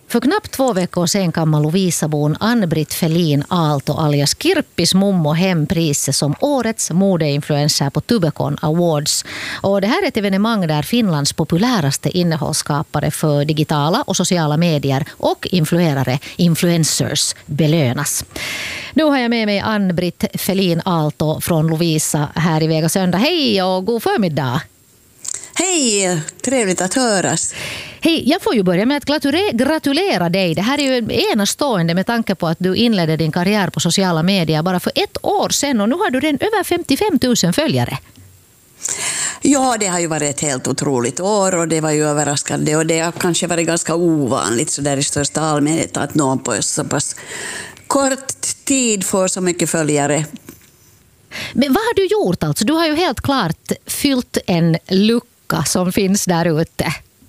För knappt 2 veckor sedan kan man Lovisabon Ann-Britt Felin Aalto alias Kirppis mummo hem priset som årets modeinfluencer på Tubecon Awards. Och det här är ett evenemang där Finlands populäraste innehållsskapare för digitala och sociala medier och influencers belönas. Nu har jag med mig Ann-Britt Felin Aalto från Lovisa här i Vega Söndag. Hej och god förmiddag! Hej, trevligt att höras. Hej, jag får ju börja med att gratulera dig. Det här är ju enastående med tanke på att du inledde din karriär på sociala medier bara för 1 år sedan och nu har du redan över 55 000 följare. Ja, det har ju varit ett helt otroligt år och det var ju överraskande och det har kanske varit ganska ovanligt så där i största allmänhet att någon på så pass kort tid får så mycket följare. Men vad har du gjort alltså? Du har ju helt klart fyllt en lucka som finns där ute.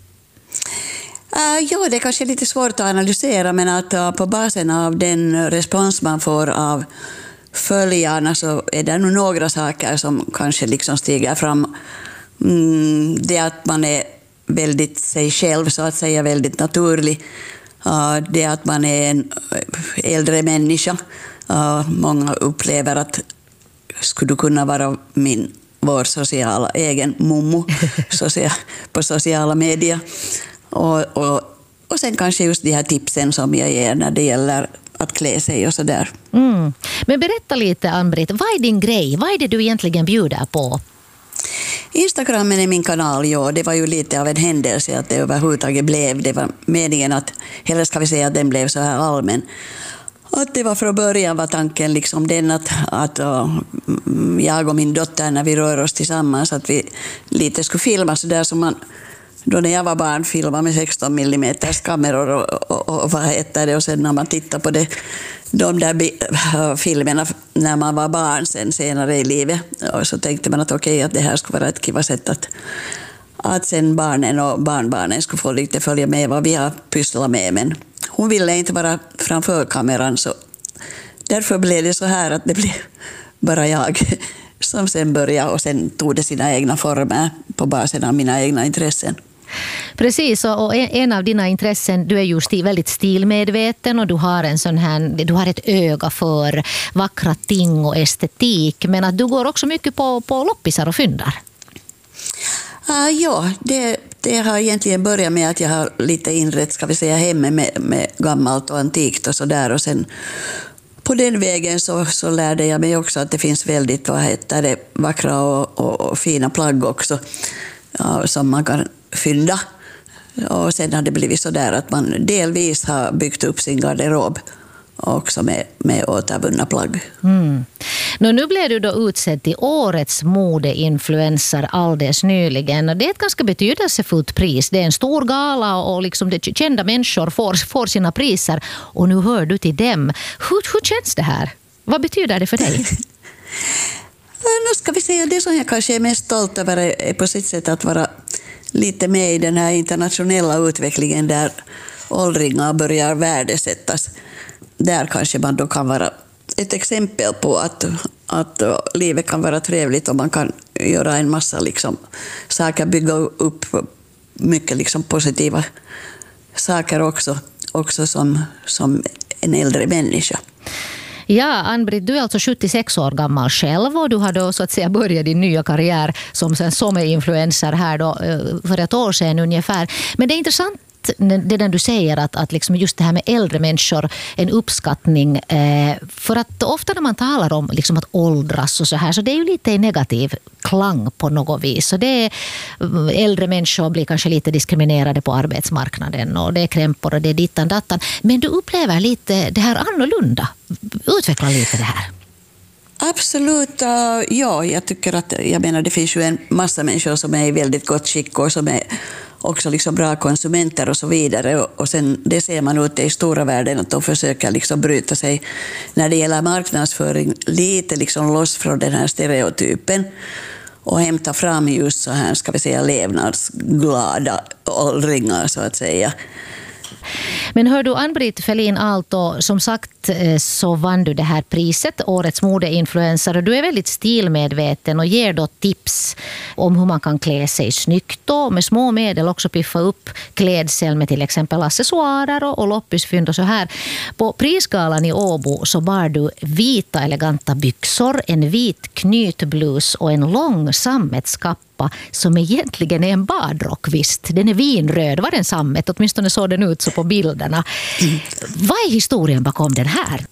Ja, det är kanske lite svårt att analysera men att på basen av den respons man får av följarna så är det nog några saker som kanske liksom stiger fram. Det att man är väldigt sig själv så att säga, väldigt naturlig. Det att man är en äldre människa. Många upplever att skulle kunna vara vår sociala egen mommo på sociala medier. Och sen kanske just de här tipsen som jag ger när det gäller att klä sig och sådär. Men berätta lite, Ann-Britt, vad är din grej? Vad är det du egentligen bjuder på? Instagramen är min kanal, ja. Det var ju lite av en händelse att det överhuvudtaget blev. Det var meningen att, eller ska vi säga att den blev så här allmän. Att det var från början var tanken liksom den att jag och min dotter när vi rör oss tillsammans att vi lite skulle filma så där som man då när jag var barn filmade med 16 mm kameror och vad heter det och sen när man tittar på de där filmerna när man var barn sen senare i livet och så tänkte man att okej, att det här skulle vara ett kiva sätt att sen barnen och barnbarnen skulle få lite följa med vad vi har pysslat med, men hon ville inte vara framför kameran så därför blev det så här att det blev bara jag som sen började och sen tog det sina egna former på basen av mina egna intressen. Precis, och en av dina intressen, du är ju väldigt stilmedveten och du har du har ett öga för vackra ting och estetik, men att du går också mycket på loppisar och fyndar. Ja, det har egentligen börjat med att jag har lite inrett, ska vi säga, hemma med gammalt och antikt och sådär och sen på den vägen så lärde jag mig också att det finns väldigt vackra och fina plagg också som man kan fynda. Och sen har det blivit så där att man delvis har byggt upp sin garderob också med återvunna plagg. Nu blev du då utsedd till årets modeinfluencer alldeles nyligen. Och det är ett ganska betydelsefullt pris. Det är en stor gala och liksom kända människor får sina priser. Och nu hör du till dem. Hur känns det här? Vad betyder det för dig? Nu ska vi säga, det som jag kanske är mest stolt över är på sitt sätt att vara lite med i den här internationella utvecklingen där åldringar börjar värdesättas. Där kanske man då kan vara ett exempel på att livet kan vara trevligt och man kan göra en massa liksom saker, bygga upp mycket liksom positiva saker också som en äldre människa. Ja, Ann-Britt, du är alltså 76 år gammal själv och du har då så att säga börjat din nya karriär som influencer här då för 1 år sedan ungefär. Men det är intressant det där du säger att liksom just det här med äldre människor, en uppskattning för att ofta när man talar om liksom att åldras och så här så det är ju lite negativ klang på något vis. Så det är, äldre människor blir kanske lite diskriminerade på arbetsmarknaden och det är krämpor och det är dittan dattan. Men du upplever lite det här annorlunda. Utveckla lite det här. Absolut, ja. Jag tycker att, det finns ju en massa människor som är i väldigt gott skick och som är också liksom bra konsumenter och så vidare. Och sen det ser man ute i stora världen att de försöker liksom bryta sig när det gäller marknadsföring lite liksom loss från den här stereotypen och hämta fram just så här, ska vi säga, levnadsglada åldringar så att säga. Men hör du, Ann-Britt Ferlin Aalto, som sagt så vann du det här priset, Årets modeinfluencer, och du är väldigt stilmedveten och ger då tips om hur man kan klä sig snyggt då, med små medel också piffa upp klädsel med till exempel accessoarer och loppisfynd och så här. På prisgalan i Åbo så bar du vita eleganta byxor, en vit knytblus och en lång sammetskappa som egentligen är en badrock, visst. Den är vinröd, var den sammet? Åtminstone såg den ut så på bilderna. Vad är historien bakom den här?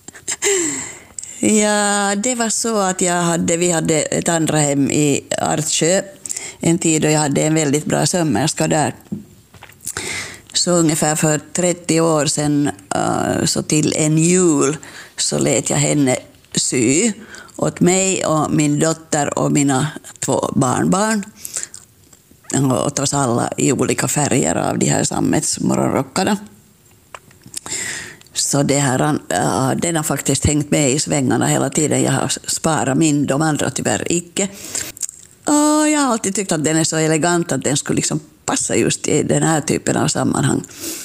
Ja, det var så att vi hade ett andra hem i Artsjö en tid och jag hade en väldigt bra sömmerska där. Så ungefär för 30 år sedan, så till en jul, så lät jag henne sy åt mig och min dotter och mina 2 barnbarn. Åt oss alla i olika färger av de här sammetsmorgonrockarna. Så den har faktiskt hängt med i svängarna hela tiden. Jag har sparat min, de andra tyvärr icke. Och jag har alltid tyckt att den är så elegant att den skulle liksom passa just i den här typen av sammanhang.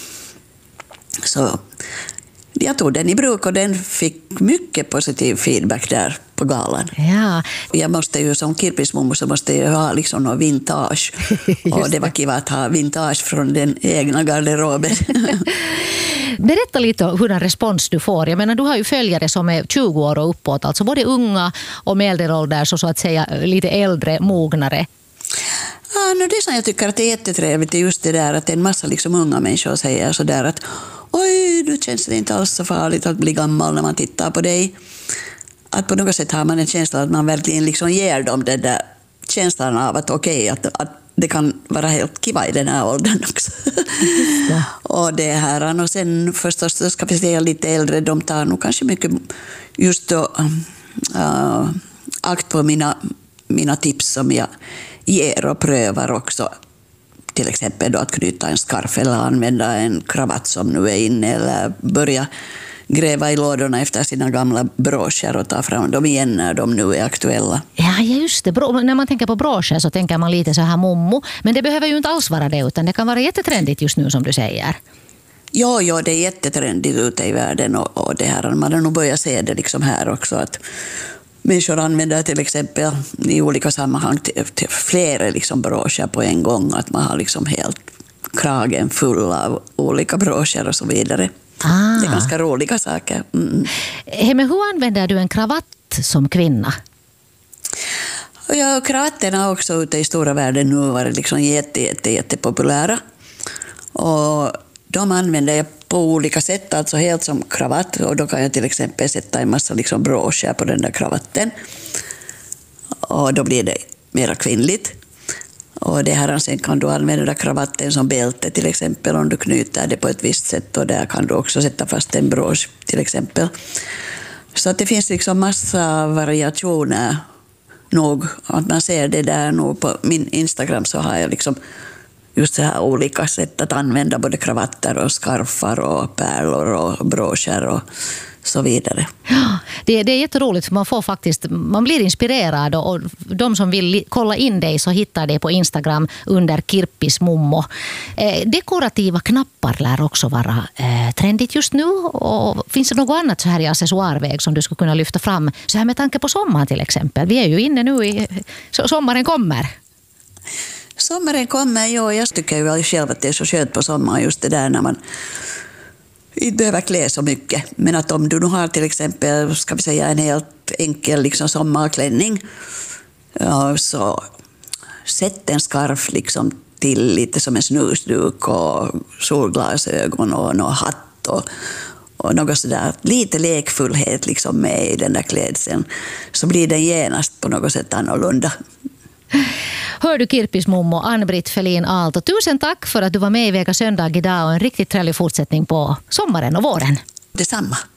Så jag tog den i bruk och den fick mycket positiv feedback där på galan. Ja. Jag måste ju som kirpismummo så måste jag ha liksom någon vintage. Och det var kiva att ha vintage från den egna garderoben. Berätta lite hur den respons du får. Jag menar, du har ju följare som är 20 år och uppåt, alltså både unga och medelålders och så att säga lite äldre, mognare. Ja, det som jag tycker att det är jättetrevligt är just det där att en massa liksom unga människor säger så där att oj, du känns det inte alls så farligt att bli gammal när man tittar på dig. Att på något sätt har man en känsla att man verkligen liksom ger dem den där känslan av att okej, att det kan vara helt kiva i den här åldern också. Ja. Och det här, och sen förstås så ska vi säga lite äldre, de tar nog kanske mycket just då akt på mina tips som jag ger och prövar också. Till exempel då att knyta en skarf eller använda en kravatt som nu är inne, eller börja gräva i lådorna efter sina gamla broscher och ta fram dem igen när de nu är aktuella. Ja, just det. När man tänker på broscher så tänker man lite så här mommo, men det behöver ju inte alls vara det, utan det kan vara jättetrendigt just nu som du säger. Ja, det är jättetrendigt ute i världen och det här, man har nog börjat se det liksom här också, att människor använder till exempel i olika sammanhang till flera liksom broscher på en gång, att man har liksom helt kragen full av olika broscher och så vidare. Det är ganska roliga saker. Men hur använder du en kravatt som kvinna? Ja, kravatterna också ute i stora världen nu var liksom jättepopulära. Och de använder jag på olika sätt, alltså helt som kravatt. Och då kan jag till exempel sätta en massa liksom broscher på den där kravatten. Och då blir det mer kvinnligt. Och det här, sen kan du använda kravatten som bälte till exempel om du knyter det på ett visst sätt, och där kan du också sätta fast en brosch till exempel. Så att det finns liksom massa variationer nog, att man ser det där nog på min Instagram, så har jag liksom just så här olika sätt att använda både kravatter och skarfar och pärlor och broscher och så vidare. Ja, det är jätteroligt, för man blir inspirerad, och de som vill kolla in dig så hittar det på Instagram under kirpismummo. Dekorativa knappar lär också vara trendigt just nu, och finns det något annat så här i accessoarväg som du skulle kunna lyfta fram så här med tanke på sommaren till exempel? Vi är ju inne nu i sommaren kommer. Sommaren kommer, ja, jag tycker ju själv att det är så skönt på sommaren just det där när man inte behöver klä så mycket. Men att om du nu har till exempel, ska vi säga, en helt enkel liksom sommarklänning, ja, så sätt en skarf liksom till lite som en snusduk och solglasögon och någon hatt och något sådär, lite lekfullhet liksom med i den där klädseln, så blir den genast på något sätt annorlunda. Hör du kirpismummo Ann-Britt Ferlin Aalto, tusen tack för att du var med i Vega söndag idag, och en riktigt trevlig fortsättning på sommaren och våren. Detsamma.